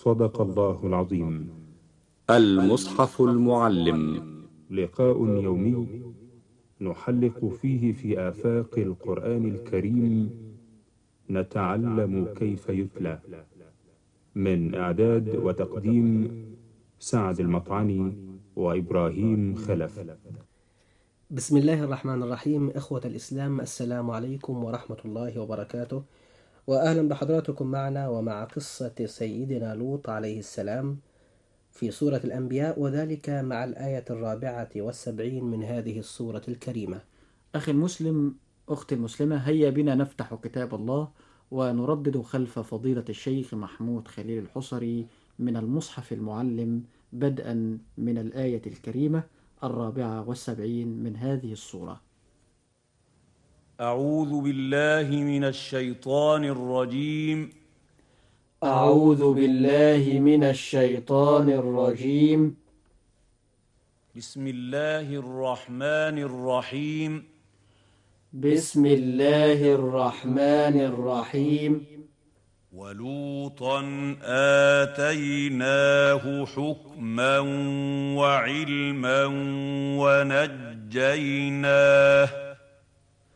صدق الله العظيم. المصحف المعلم. لقاء يومي نحلق فيه في آفاق القرآن الكريم، نتعلم كيف يتلى. من إعداد وتقديم سعد المطعني وإبراهيم خلف. بسم الله الرحمن الرحيم. إخوة الإسلام، السلام عليكم ورحمة الله وبركاته، وأهلا بحضراتكم معنا ومع قصة سيدنا لوط عليه السلام في سورة الأنبياء، وذلك مع الآية 74 من هذه السورة الكريمة. أخي المسلم، أختي المسلمة، هيا بنا نفتح كتاب الله ونردد خلف فضيلة الشيخ محمود خليل الحصري من المصحف المعلم، بدءا من الآية الكريمة 74 من هذه السورة. أعوذ بالله من الشيطان الرجيم. أعوذ بالله من الشيطان الرجيم. بسم الله الرحمن الرحيم. بسم الله الرحمن الرحيم. ولوطا آتيناه حكما وعلما